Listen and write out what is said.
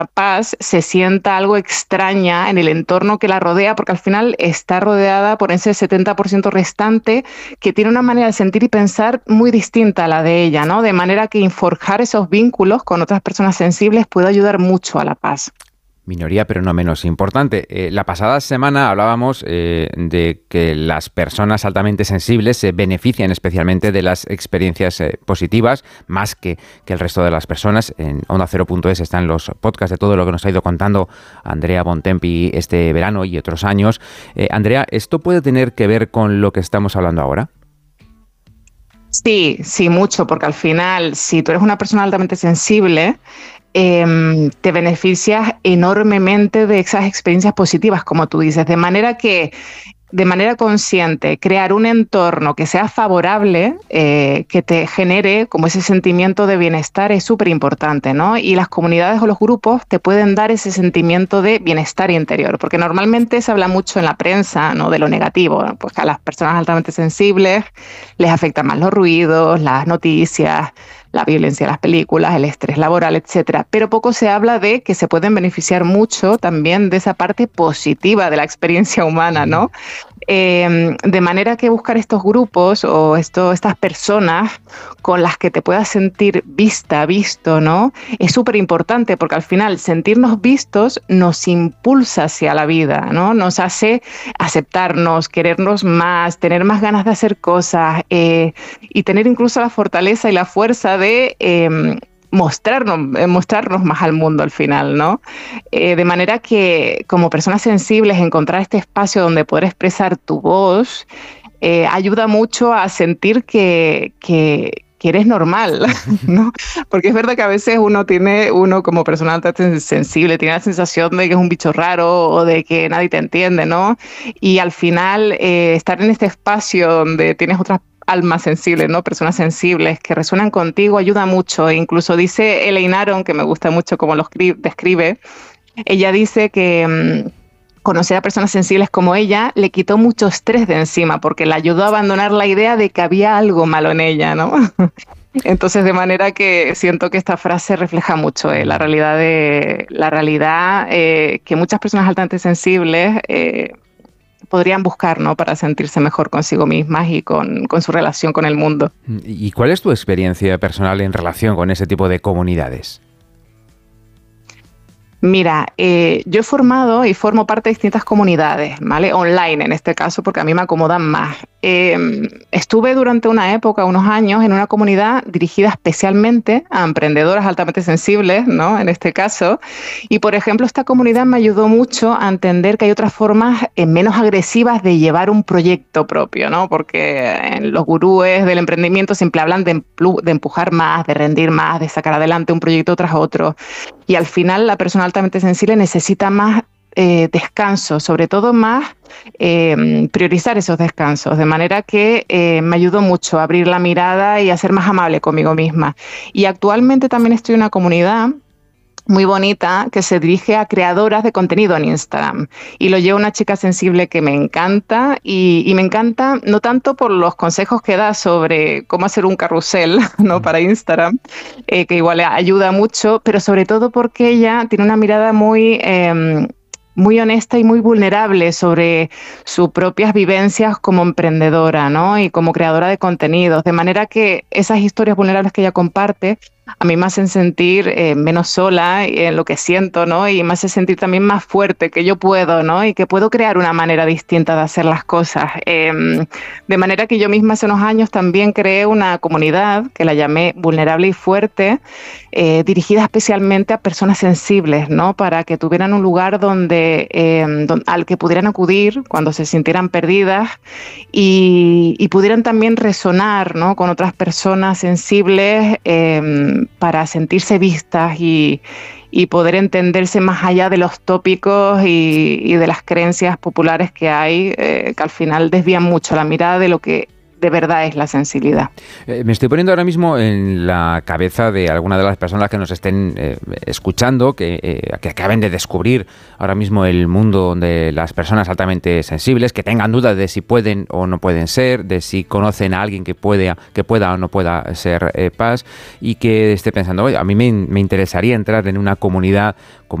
paz se sienta algo extraña en el entorno que la rodea, porque al final está rodeada por ese 70% restante que tiene una manera de sentir y pensar muy distinta a la de ella, ¿no? De manera que forjar esos vínculos con otras personas sensibles puede ayudar mucho a la paz. Minoría, pero no menos importante. La pasada semana hablábamos de que las personas altamente sensibles se benefician especialmente de las experiencias positivas, más que el resto de las personas. En OndaCero.es están los podcasts de todo lo que nos ha ido contando Andrea Bontempi este verano y otros años. Andrea, ¿esto puede tener que ver con lo que estamos hablando ahora? Sí, mucho, porque al final, si tú eres una persona altamente sensible, te beneficias enormemente de esas experiencias positivas, como tú dices, de manera que, de manera consciente, crear un entorno que sea favorable, que te genere como ese sentimiento de bienestar es súper importante, ¿no? Y las comunidades o los grupos te pueden dar ese sentimiento de bienestar interior, porque normalmente se habla mucho en la prensa, ¿no?, de lo negativo, ¿no? Pues que a las personas altamente sensibles les afectan más los ruidos, las noticias, la violencia de las películas, el estrés laboral, etcétera. Pero poco se habla de que se pueden beneficiar mucho también de esa parte positiva de la experiencia humana, ¿no? De manera que buscar estos grupos o estas personas con las que te puedas sentir visto, ¿no? Es súper importante, porque al final sentirnos vistos nos impulsa hacia la vida, ¿no? Nos hace aceptarnos, querernos más, tener más ganas de hacer cosas y tener incluso la fortaleza y la fuerza de mostrarnos más al mundo al final, ¿no? De manera que como personas sensibles encontrar este espacio donde poder expresar tu voz ayuda mucho a sentir que eres normal, ¿no? Porque es verdad que a veces uno como persona altamente sensible tiene la sensación de que es un bicho raro o de que nadie te entiende, ¿no? Y al final estar en este espacio donde tienes otras almas sensibles, ¿no? Personas sensibles que resuenan contigo ayuda mucho. E incluso dice Elaine Aron, que me gusta mucho cómo lo describe, ella dice que conocer a personas sensibles como ella le quitó mucho estrés de encima, porque le ayudó a abandonar la idea de que había algo malo en ella, ¿no? Entonces, de manera que siento que esta frase refleja mucho la realidad que muchas personas altamente sensibles podrían buscar, ¿no?, para sentirse mejor consigo mismas y con su relación con el mundo. ¿Y cuál es tu experiencia personal en relación con ese tipo de comunidades? Mira, yo he formado y formo parte de distintas comunidades, ¿vale? Online en este caso, porque a mí me acomodan más. Estuve durante una época, unos años, en una comunidad dirigida especialmente a emprendedoras altamente sensibles, ¿no?, en este caso. Y, por ejemplo, esta comunidad me ayudó mucho a entender que hay otras formas menos agresivas de llevar un proyecto propio, ¿no? Porque los gurúes del emprendimiento siempre hablan de empujar más, de rendir más, de sacar adelante un proyecto tras otro. Y al final la persona altamente sensible necesita más descanso, sobre todo más priorizar esos descansos, de manera que me ayudó mucho a abrir la mirada y a ser más amable conmigo misma. Y actualmente también estoy en una comunidad muy bonita que se dirige a creadoras de contenido en Instagram y lo lleva una chica sensible que me encanta y me encanta no tanto por los consejos que da sobre cómo hacer un carrusel, ¿no?, para Instagram, que igual ayuda mucho, pero sobre todo porque ella tiene una mirada muy honesta y muy vulnerable sobre sus propias vivencias como emprendedora, ¿no?, y como creadora de contenidos, de manera que esas historias vulnerables que ella comparte a mí me hacen sentir menos sola en lo que siento, ¿no? Y me hace sentir también más fuerte, que yo puedo, ¿no? Y que puedo crear una manera distinta de hacer las cosas. De manera que yo misma hace unos años también creé una comunidad que la llamé Vulnerable y Fuerte, dirigida especialmente a personas sensibles, ¿no? Para que tuvieran un lugar al que pudieran acudir cuando se sintieran perdidas y pudieran también resonar, ¿no?, con otras personas sensibles para sentirse vistas y poder entenderse más allá de los tópicos y de las creencias populares que hay, que al final desvían mucho la mirada de de verdad es la sensibilidad. Me estoy poniendo ahora mismo en la cabeza de alguna de las personas que nos estén escuchando, que acaben de descubrir ahora mismo el mundo de las personas altamente sensibles, que tengan dudas de si pueden o no pueden ser, de si conocen a alguien que pueda o no pueda ser PAS, y que esté pensando, oye, a mí me interesaría entrar en una comunidad como